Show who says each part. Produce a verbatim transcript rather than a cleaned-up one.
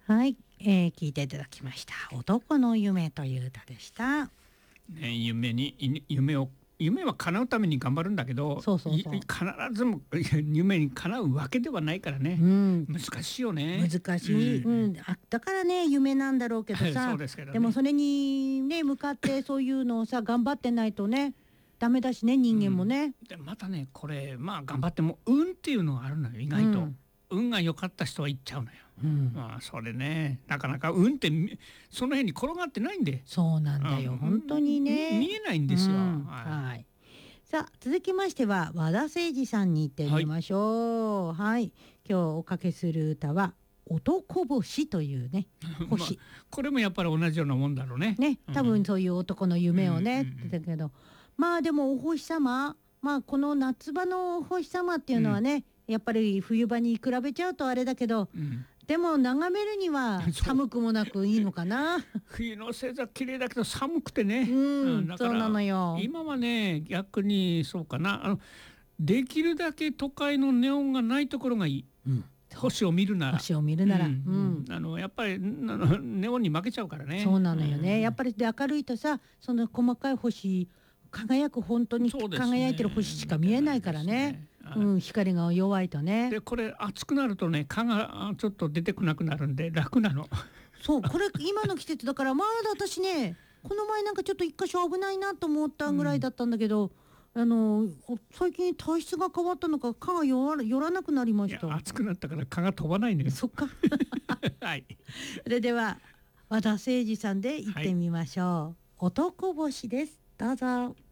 Speaker 1: はい、えー、聞いていただきました。男の夢という歌でした。
Speaker 2: ね、夢にい夢を夢は叶うために頑張るんだけど、
Speaker 1: そうそうそう。
Speaker 2: い必ずも夢に叶うわけではないからね。
Speaker 1: うん、
Speaker 2: 難しいよね。
Speaker 1: 難しい、
Speaker 2: うん
Speaker 1: うん、あだからね夢なんだろうけどさ
Speaker 2: そうですけどね。
Speaker 1: でもそれにね向かってそういうのをさ頑張ってないとねダメだしね人間もね、
Speaker 2: うん、でまたねこれまあ頑張っても運っていうのがあるのよ意外と、うん、運が良かった人は行っちゃうのよ、うん、まあそれねなかなか運ってその辺に転がってないんで
Speaker 1: そうなんだよ、うん、本当にね
Speaker 2: 見えないんですよ、うん、
Speaker 1: はい、はい、さあ続きましては和田誠二さんに行ってみましょう。はい、はい、今日おかけする歌は男星というね星、
Speaker 2: まあ、これもやっぱり同じようなもんだろうね。
Speaker 1: ね多分そういう男の夢をね、
Speaker 2: うん、
Speaker 1: だけどまあでもお星様まあこの夏場のお星様っていうのはね、うん、やっぱり冬場に比べちゃうとあれだけど、うん、でも眺めるには寒くもなくいいのかな。
Speaker 2: 冬の星座綺麗だけど寒くてね、
Speaker 1: うん、だからそうなのよ。
Speaker 2: 今はね逆にそうかなあのできるだけ都会のネオンがないところがいい、うん、星を見るなら
Speaker 1: 星を見るなら、うん
Speaker 2: うん、あのやっぱりあのネオンに負けちゃうからね。
Speaker 1: そうなのよね、うん、やっぱりで明るいとさその細かい星輝く本当に輝いてる星しか見えないからね、うん、光が弱いとね。
Speaker 2: でこれ暑くなるとね蚊がちょっと出てこなくなるんで楽なの。
Speaker 1: そうこれ今の季節だからまだ私ねこの前なんかちょっと一箇所危ないなと思ったぐらいだったんだけど、うん、あの最近体質が変わったのか蚊が寄ら、寄らなくなりました。
Speaker 2: 暑くなったから蚊が飛ばないのよ。
Speaker 1: そっか
Speaker 2: はい、
Speaker 1: それでは和田誠二さんで行ってみましょう、はい、男星です。どうぞ。